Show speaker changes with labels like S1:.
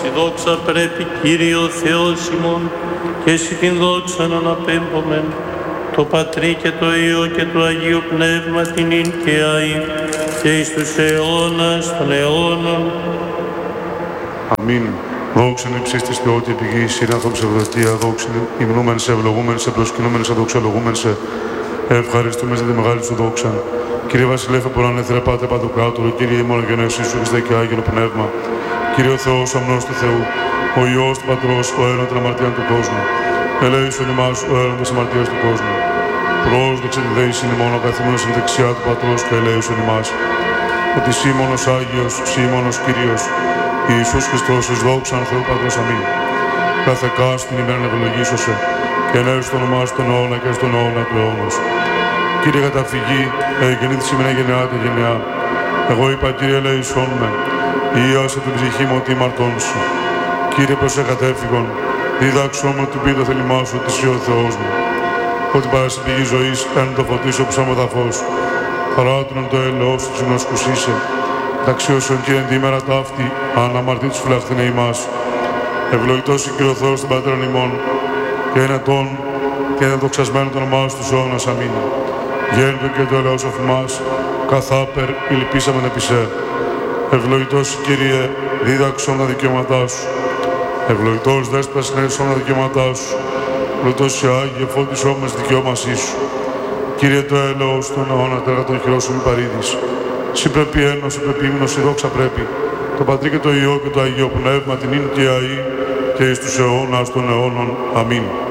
S1: η δόξα πρέπει, Κύριε ο Θεός ημών, και εσύ την δόξα να αναπέμπομεν, το Πατρί και το Υιό και το Αγίο Πνεύμα την ίν και αΐ, και εις τους αιώνας των αιώνων.
S2: Αμήν. Δόξα εν υψίστης Θεότη επιγείς, σύρανθον ψευδοτία, δόξα υμνούμεν σε, ευλογούμεν σε, προσκυνούμεν σε, δοξολογούμεν σε, ευχαριστούμε για τη μεγάλη σου δόξα. Κύριε Βασιλεύε, πολλάν έθερα Πάτερ Παντοκράτορο, Κύριε ημών γενναίος Ιησού Χριστέ και Άγιον Πνεύμα. Κύριε ο Θεός, ο αμνός του Θεού, ο Υιός του Πατρός, ο αίρον των αμαρτίων του κόσμου. Ελέησον ημάς, ο αίρον της αμαρτίας του κόσμου. Πρόσδοξε τη δέησιν ημών ο καθήμενος στην δεξιά του Πατρός και ελέησον ημάς. Ότι σύ μόνος Άγιος, σύ μόνος Κύριος, Ιησούς Χριστός, εις δόξαν Θεού Πατρός, αμήν. Κάθε κάστην ημέραν ευλογήσωσε, και ελέησον το όνομά σου τον αιώνα και στον αιώνα του αιώνος. Κύριε καταφυγή, γεννήθη σήμερα γενεά τη γενεά. Εγώ είπα, Κύριε, ελέησόν με, ίασε την ψυχή μου ότι ημαρτών σου. Κύριε, προσεχατέφυγον, δίδαξόν με του πει το θέλημά σου, ότι εσύ ο Θεός μου. Ότι παρά πηγή ζωής, εν το φωτίσω ψώματα φως. Παράτρον το έλεος σου συνοσκουσίσε. Ταξιώσον, Κύριε, εν τη ημέρα ταύτη, αναμαρτή τους φυλαχθήνε ημάς. Ευλογητός η Κύριε ο Θεός των Πατέρων ημών, και είναι τον και είναι δοξασμένο το όνομά σου τους αιώνας, αμήν. Γέρνητο και το έλεος αφημάς, καθάπερ υλπίσαμεν επί σε. Ευλογητός Κύριε, δίδαξον τα δικαιώματά σου. Ευλογητός Δέσποιας συνέρισον τα δικαιώματά σου. Ευλογητός σε Άγιε φώτισόν μες δικαιώμασή σου. Κύριε το έλεος των αιώνα τέρα των χειρών σου μη παρήδεις. Συ πρέπει ένωση, πρέπει ύμνος, η δόξα πρέπει. Το Πατρί και το Υιό και το Αγίο Πνεύμα την ίν και αΐ και εις τους αιώνας των αιώνων. Αμήν.